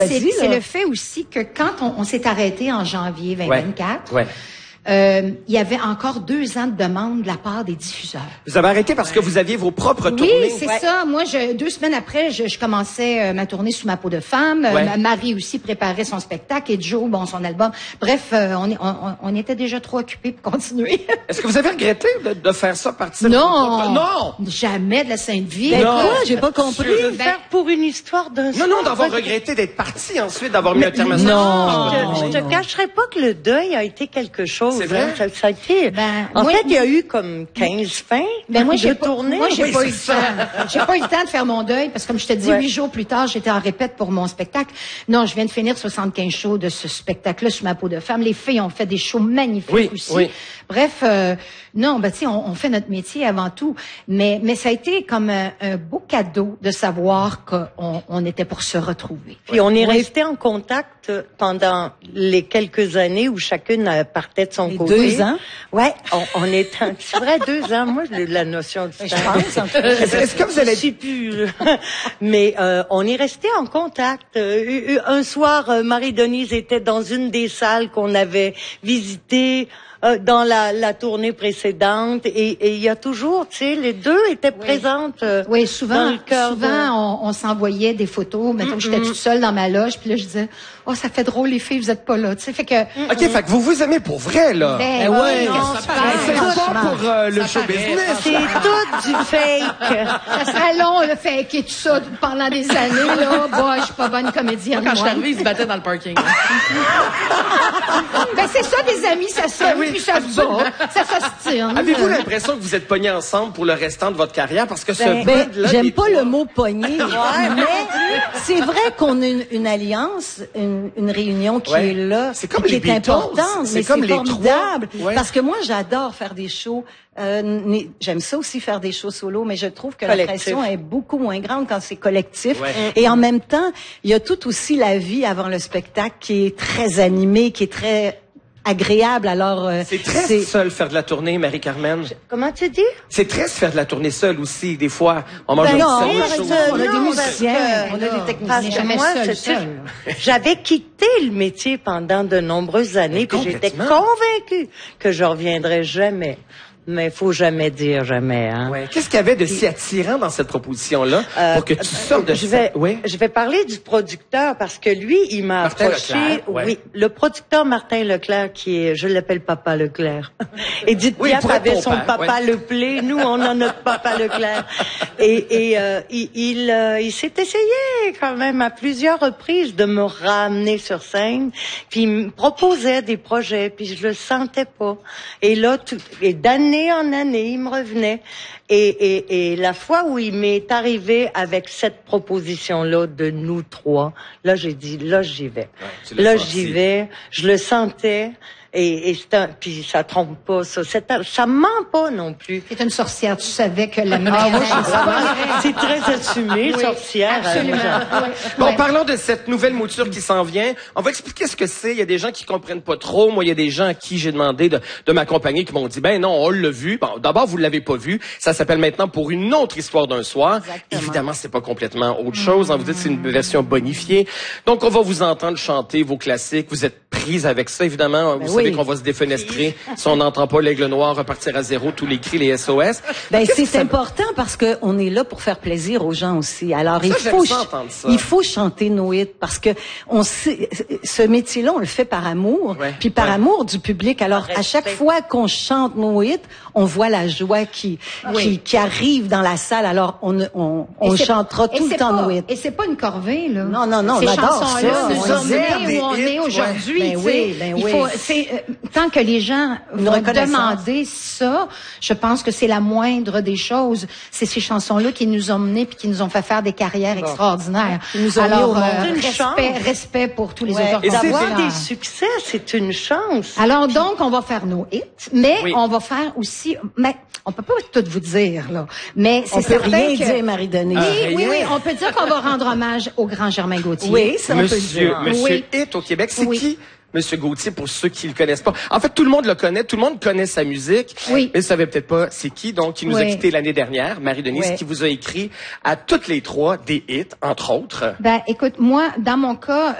C'est le fait aussi que quand on s'est arrêté en janvier 2024, il y avait encore 2 ans de demande de la part des diffuseurs. Vous avez arrêté parce que vous aviez vos propres tournées? Oui, c'est ça. Moi, 2 semaines après, je commençais ma tournée Sous ma peau de femme. Marie aussi préparait son spectacle et Joe, son album. Bref, on était déjà trop occupés pour continuer. Est-ce que vous avez regretté de faire ça partir? Non, jamais de la Sainte Vie. Quoi? J'ai pas compris. Faire pour une histoire d'un soir. Non, d'avoir regretté d'être parti ensuite, d'avoir mis un terme à ça. Non, je te cacherai pas que le deuil a été quelque chose. C'est vrai? Ça a été. En fait, il y a eu comme 15 fins de tournée. Moi, j'ai pas eu le temps. J'ai pas eu le temps de faire mon deuil parce que, comme je te dis, 8 jours plus tard, j'étais en répète pour mon spectacle. Non, je viens de finir 75 shows de ce spectacle-là Sous ma peau de femme. Les filles ont fait des shows magnifiques aussi. Oui. Bref, non, tu sais, on fait notre métier avant tout. Mais ça a été comme un beau cadeau de savoir qu'on était pour se retrouver. Puis on est resté en contact pendant les quelques années où chacune partait de son côté. 2 ans? Ouais, on est, c'est vrai, 2 ans. Moi, j'ai la notion du temps. Je pense. Est-ce que vous allez... Je sais plus. Mais, on est resté en contact. Un soir, Marie-Denise était dans une des salles qu'on avait visitées, dans la tournée précédente, et il y a toujours, tu sais, les deux étaient présentes. Oui, souvent, dans le cœur on s'envoyait des photos. Mettons que j'étais toute seule dans ma loge, puis là je disais, oh ça fait drôle les filles, vous êtes pas là, tu sais, fait que. Ok, fait que vous aimez pour vrai là. Ouais, c'est pas pour le show business. C'est tout du fake. Ça serait long le fake et tout ça pendant des années là. Bon, je suis pas bonne comédienne. Quand je suis arrivée, ils se battaient dans le parking. Ben c'est ça, des amis, ça s'aime, puis ça se bat, ça s'ostine. Avez-vous l'impression que vous êtes pognés ensemble pour le restant de votre carrière parce que j'aime pas le mot pogné, mais c'est vrai qu'on a une alliance, une réunion qui est là, qui est importante, mais c'est formidable parce que moi j'adore faire des shows. J'aime ça aussi faire des shows solo, mais je trouve que la pression est beaucoup moins grande quand c'est collectif. Et en même temps, il y a tout aussi la vie avant le spectacle qui est très animée, qui est très agréable. Alors c'est très seul faire de la tournée, Marie-Carmen. Comment tu dis? C'est très faire de la tournée seule aussi. Des fois, on mange on a des musiciens, on a des techniciens. Jamais seul. J'avais quitté le métier pendant de nombreuses années, puis j'étais convaincue que je reviendrais jamais. Mais faut jamais dire jamais, hein. Qu'est-ce qu'il y avait de si attirant dans cette proposition-là pour que tu sortes de je vais parler du producteur parce que lui, il m'a approché. Oui, le producteur Martin Leclerc qui est, je l'appelle Papa Leclerc. Edith Piaf avait son Papa Leclerc. Nous, on a notre Papa Leclerc. Et il s'est essayé quand même à plusieurs reprises de me ramener sur scène. Puis il me proposait des projets, puis je le sentais pas. Et là, d'année en année, il me revenait. Et la fois où il m'est arrivé avec cette proposition-là de nous trois, là, j'ai dit, là, j'y vais. Là, j'y vais. Je le sentais. Et puis ça trompe pas, ça ment pas non plus. C'est une sorcière, tu savais que la mère. C'est très assumé, sorcière. Absolument. Bon, parlons de cette nouvelle mouture qui s'en vient. On va expliquer ce que c'est. Il y a des gens qui comprennent pas trop. Moi, il y a des gens à qui j'ai demandé de m'accompagner qui m'ont dit, ben non, on l'a vu. Bon, d'abord, vous l'avez pas vu. Ça s'appelle maintenant Pour une autre histoire d'un soir. Exactement. Évidemment, c'est pas complètement autre chose. Vous dites c'est une version bonifiée. Donc, on va vous entendre chanter vos classiques. Vous êtes prise avec ça, évidemment. Vous savez qu'on va se défenestrer. Si on n'entend pas l'aigle noir repartir à zéro, tous les cris, les SOS. Ben, c'est important parce que on est là pour faire plaisir aux gens aussi. Alors, il faut chanter nos hits parce que ce métier-là, on le fait par amour, puis par amour du public. Alors, à chaque fois qu'on chante nos hits, on voit la joie qui arrive dans la salle. Alors, on chantera tout le temps nos hits. Et c'est pas une corvée, là. Non, on Ces adore chansons-là nous ça. ont menés où on est aujourd'hui. Il faut, tant que les gens vont demander ça, je pense que c'est la moindre des choses. C'est ces chansons-là qui nous ont menés puis qui nous ont fait faire des carrières extraordinaires. Alors, respect pour tous les auteurs. Et d'avoir des succès, c'est une chance. Alors donc, on va faire nos hits, mais on va faire aussi, mais on peut pas tout vous dire, là. Mais c'est certain on peut rien dire, Marie-Denise. Oui, on peut dire qu'on va rendre hommage au grand Germain Gauthier. Oui, ça on peut le dire. Monsieur Hit au Québec, c'est qui? Monsieur Gauthier, pour ceux qui le connaissent pas. En fait, tout le monde le connaît, tout le monde connaît sa musique, oui. mais savait peut-être pas c'est qui. Donc, il nous a quitté l'année dernière, Marie-Denise, qui vous a écrit à toutes les trois des hits, entre autres. Ben, écoute, moi, dans mon cas,